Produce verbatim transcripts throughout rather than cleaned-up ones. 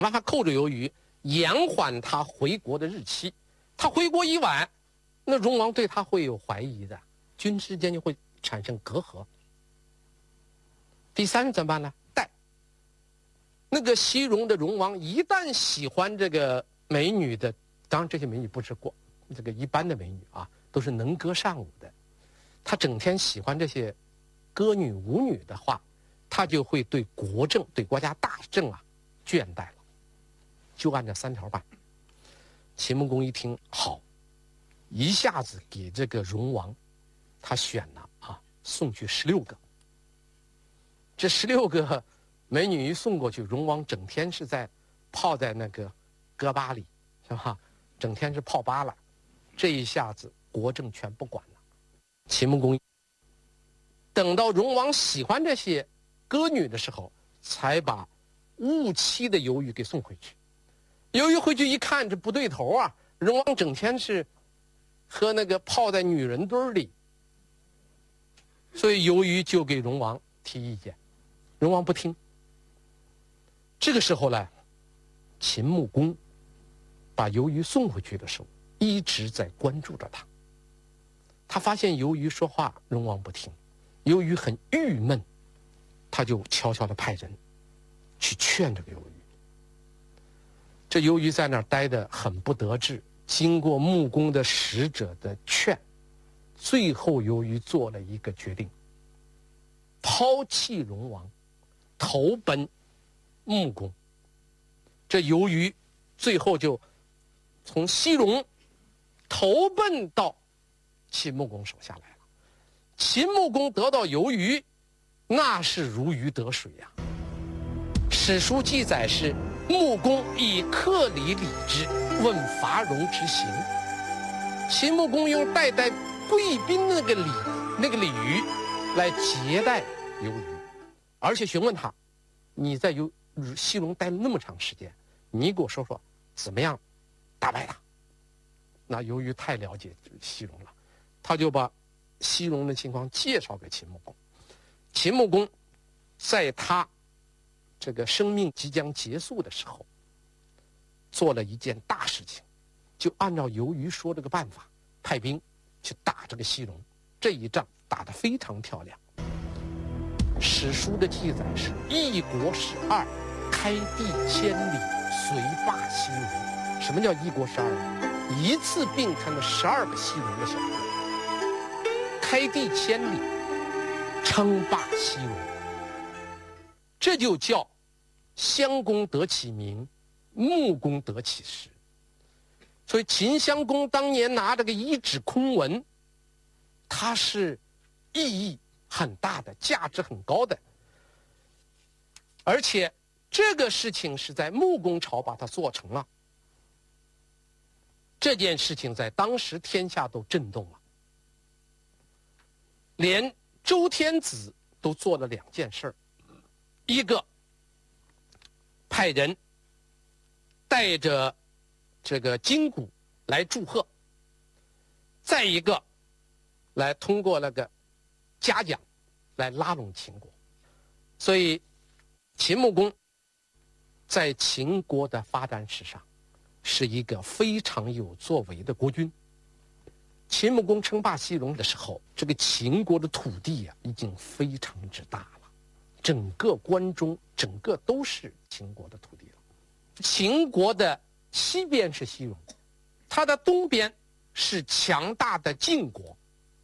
办法扣着由于，延缓他回国的日期。他回国一晚，那荣王对他会有怀疑的，君之间就会产生隔阂。第三怎么办呢？带那个西戎的荣王一旦喜欢这个美女的，当然这些美女不是过这个一般的美女啊，都是能歌善舞的。他整天喜欢这些歌女舞女的话，他就会对国政、对国家大政啊倦怠了。就按这三条办。秦穆公一听好，一下子给这个荣王，他选了啊，送去十六个。这十六个美女一送过去，荣王整天是在泡在那个歌吧里，是吧？整天是泡吧了。这一下子国政全不管了。秦穆公等到荣王喜欢这些歌女的时候，才把误妻的由于给送回去。由于回去一看，这不对头啊！荣王整天是和那个泡在女人堆里，所以由于就给荣王提意见，荣王不听。这个时候呢，秦穆公把由于送回去的时候，一直在关注着他。他发现由于说话，荣王不听，由于很郁闷，他就悄悄地派人去劝这个由于。这由于在那儿待得很不得志，经过穆公的使者的劝，最后由于做了一个决定，抛弃荣王，投奔穆公。这由于最后就从西戎投奔到秦穆公手下来了。秦穆公得到由于，那是如鱼得水呀、啊。史书记载是穆公以客礼礼之，问伐戎之行。秦穆公用待待贵宾的那个礼那个礼仪来接待由于，而且询问他，你在由西戎待了那么长时间，你给我说说怎么样打败他。那由于太了解西戎了，他就把西戎的情况介绍给秦穆公。秦穆公在他这个生命即将结束的时候，做了一件大事情，就按照由于说这个办法，派兵去打这个西戎。这一仗打得非常漂亮。史书的记载是一国十二，开地千里，遂霸西戎。什么叫一国十二？一次并吞了十二个西戎的小国，开地千里，称霸西戎。这就叫襄公得其名，穆公得其实。所以秦襄公当年拿这个一纸空文，它是意义很大的，价值很高的。而且这个事情是在穆公朝把它做成了，这件事情在当时天下都震动了，连周天子都做了两件事儿。一个派人带着这个金鼓来祝贺，再一个来通过那个嘉奖来拉拢秦国。所以秦穆公在秦国的发展史上是一个非常有作为的国君。秦穆公称霸西戎的时候，这个秦国的土地啊已经非常之大了，整个关中整个都是秦国的土地了。秦国的西边是西戎，它的东边是强大的晋国。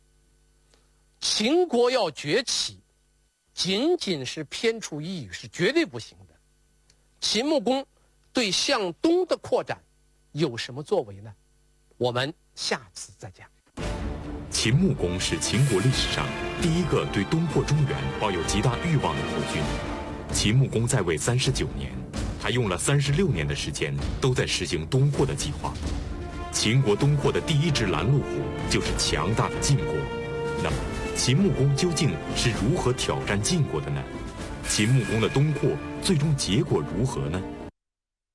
秦国要崛起，仅仅是偏处一隅是绝对不行的。秦穆公对向东的扩展有什么作为呢？我们下次再讲。 秦穆公是秦国历史上第一个对东扩中原抱有极大欲望的国君。秦穆公在位三十九年，他用了三十六年的时间都在实行东扩的计划。秦国东扩的第一只拦路虎就是强大的晋国。那么秦穆公究竟是如何挑战晋国的呢？秦穆公的东扩最终结果如何呢？